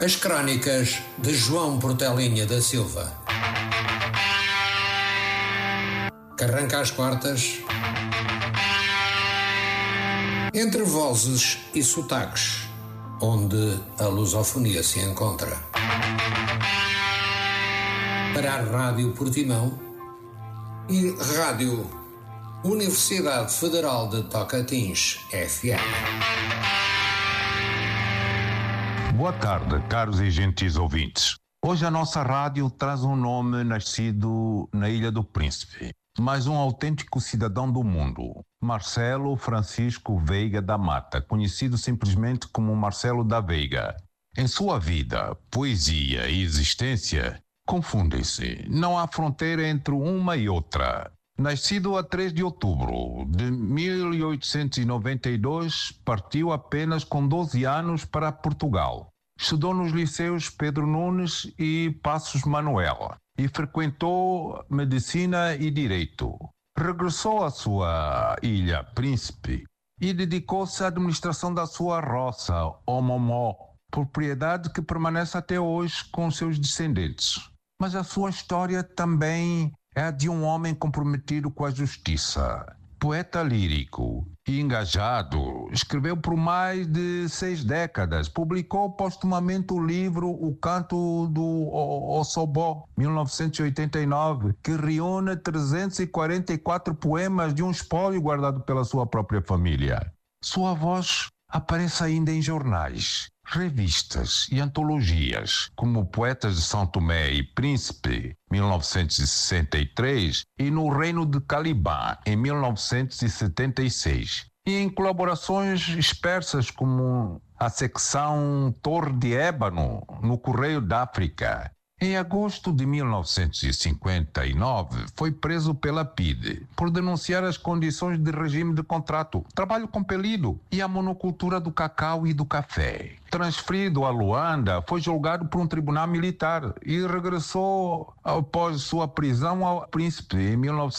As crónicas de João Portelinha da Silva. Que arranca às quartas, entre vozes e sotaques, onde a lusofonia se encontra. Para a Rádio Portimão e Rádio Universidade Federal de Tocantins, FM. Boa tarde, caros e gentis ouvintes. Hoje a nossa rádio traz um nome nascido na Ilha do Príncipe, mas um autêntico cidadão do mundo, Marcelo Francisco Veiga da Mata, conhecido simplesmente como Marcelo da Veiga. Em sua vida, poesia e existência confundem-se. Não há fronteira entre uma e outra. Nascido a 3 de outubro de 1892, partiu apenas com 12 anos para Portugal. Estudou nos liceus Pedro Nunes e Passos Manuel e frequentou medicina e direito. Regressou à sua Ilha Príncipe e dedicou-se à administração da sua roça, Omomó, propriedade que permanece até hoje com seus descendentes. Mas a sua história também é a de um homem comprometido com a justiça. Poeta lírico e engajado, escreveu por mais de 6 décadas, publicou postumamente o livro O Canto do Ossobó, 1989, que reúne 344 poemas de um espólio guardado pela sua própria família. Sua voz aparece ainda em jornais, revistas e antologias, como Poetas de São Tomé e Príncipe, 1963, e No Reino de Calibã, em 1976, e em colaborações dispersas como a secção Torre de Ébano, no Correio da África. Em agosto de 1959, foi preso pela PIDE por denunciar as condições de regime de contrato, trabalho compelido e a monocultura do cacau e do café. Transferido a Luanda, foi julgado por um tribunal militar e regressou após sua prisão ao Príncipe em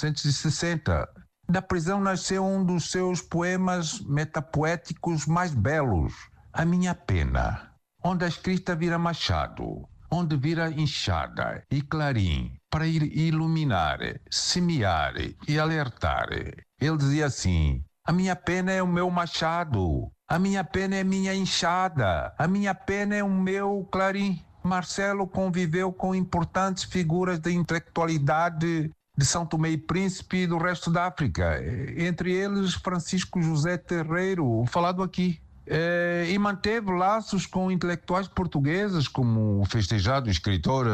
1960. Da prisão nasceu um dos seus poemas metapoéticos mais belos, A Minha Pena, onde a escrita vira machado, onde vira enxada e clarim para iluminar, semear e alertar. Ele dizia assim: a minha pena é o meu machado, a minha pena é minha enxada, a minha pena é o meu clarim. Marcelo conviveu com importantes figuras da intelectualidade de São Tomé e Príncipe e do resto da África, entre eles Francisco José Terreiro, falado aqui. E manteve laços com intelectuais portugueses como o festejado escritor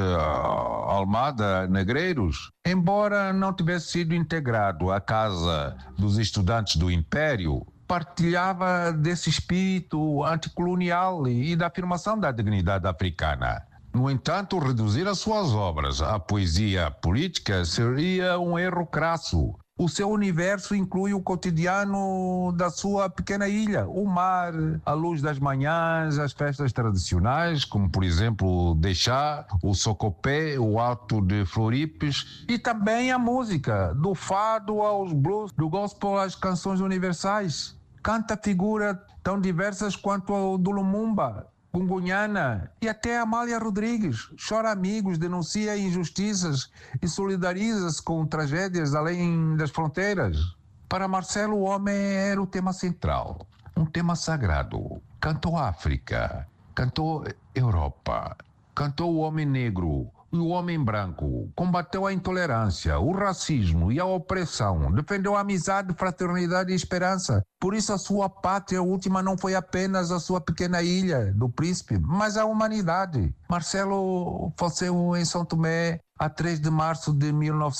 Almada Negreiros. Embora não tivesse sido integrado à Casa dos Estudantes do Império, partilhava desse espírito anticolonial e da afirmação da dignidade africana. No entanto, reduzir as suas obras à poesia política seria um erro crasso. O seu universo inclui o cotidiano da sua pequena ilha, o mar, a luz das manhãs, as festas tradicionais, como por exemplo o Deixá, o Socopé, o Alto de Floripes, e também a música, do fado aos blues, do gospel às canções universais. Canta figuras tão diversas quanto o do Lumumba, Gungunhana e até Amália Rodrigues. Chora amigos, denuncia injustiças e solidariza-se com tragédias além das fronteiras. Para Marcelo, o homem era o tema central, um tema sagrado. Cantou África, cantou Europa, cantou o homem negro e o homem branco, combateu a intolerância, o racismo e a opressão, defendeu a amizade, fraternidade e esperança. Por isso a sua pátria última não foi apenas a sua pequena ilha do Príncipe, mas a humanidade. Marcelo faleceu em São Tomé a 3 de março de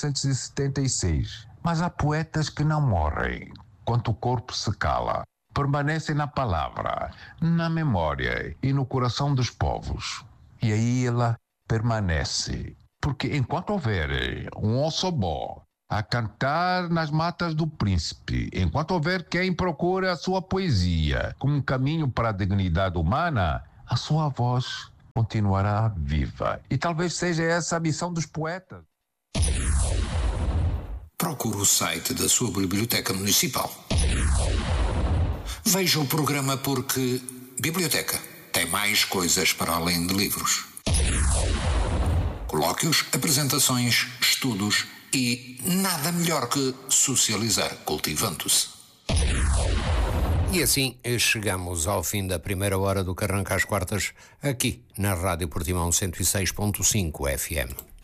1976. Mas há poetas que não morrem quando o corpo se cala. Permanecem na palavra, na memória e no coração dos povos. E aí ela permanece, porque enquanto houver um Ossobó a cantar nas matas do Príncipe, enquanto houver quem procura a sua poesia como um caminho para a dignidade humana, a sua voz continuará viva. E talvez seja essa a missão dos poetas. Procure o site da sua biblioteca municipal. Veja o programa porque biblioteca tem mais coisas para além de livros. Colóquios, apresentações, estudos e nada melhor que socializar cultivando-se. E assim chegamos ao fim da primeira hora do Que Arranca às Quartas, aqui na Rádio Portimão 106.5 FM.